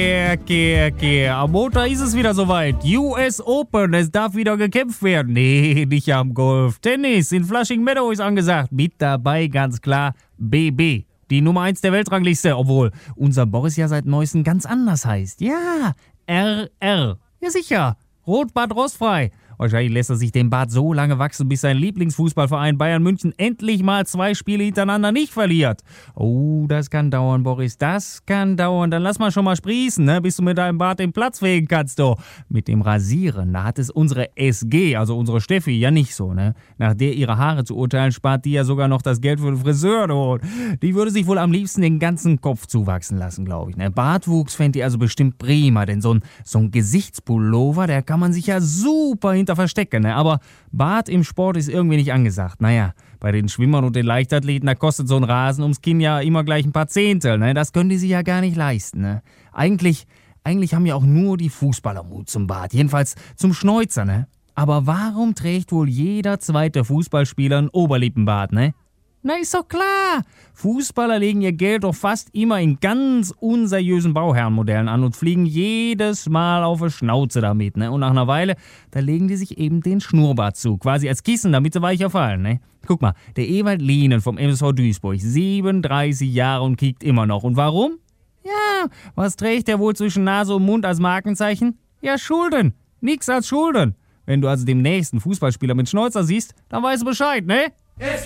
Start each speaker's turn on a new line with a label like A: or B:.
A: Am Montag ist es wieder soweit. US Open, es darf wieder gekämpft werden. Nee, nicht am Golf. Tennis in Flushing Meadow ist angesagt. Mit dabei ganz klar BB. Die Nummer 1 der Weltrangliste, obwohl unser Boris ja seit Neuestem ganz anders heißt. Ja, RR. Ja sicher, Rot-Bart rostfrei. Wahrscheinlich lässt er sich den Bart so lange wachsen, bis sein Lieblingsfußballverein Bayern München endlich mal 2 Spiele hintereinander nicht verliert. Oh, das kann dauern, Boris, das kann dauern. Dann lass mal schon mal sprießen, ne? Bis du mit deinem Bart den Platz fegen kannst, du. Mit dem Rasieren, da hat es unsere SG, also unsere Steffi, ja nicht so, ne? Nach der ihre Haare zu urteilen, spart die ja sogar noch das Geld für den Friseur, du. Die würde sich wohl am liebsten den ganzen Kopf zuwachsen lassen, glaube ich, ne? Bartwuchs fände die also bestimmt prima, denn so ein Gesichtspullover, der kann man sich ja super hinter verstecken, ne? Aber Bart im Sport ist irgendwie nicht angesagt. Naja, bei den Schwimmern und den Leichtathleten, da kostet so ein Rasen ums Kinn ja immer gleich ein paar Zehntel, ne? Das können die sich ja gar nicht leisten, ne? Eigentlich haben ja auch nur die Fußballer Mut zum Bart, jedenfalls zum Schnäuzer, ne? Aber warum trägt wohl jeder zweite Fußballspieler einen Oberlippenbart, ne? Na, ist doch klar. Fußballer legen ihr Geld doch fast immer in ganz unseriösen Bauherrenmodellen an und fliegen jedes Mal auf die Schnauze damit, ne? Und nach einer Weile, da legen die sich eben den Schnurrbart zu, quasi als Kissen, damit sie weicher fallen, ne? Guck mal, der Ewald Lienen vom MSV Duisburg, 37 Jahre und kickt immer noch. Und warum? Ja, was trägt der wohl zwischen Nase und Mund als Markenzeichen? Ja, Schulden. Nix als Schulden. Wenn du also demnächst einen Fußballspieler mit Schnäuzer siehst, dann weißt du Bescheid, ne?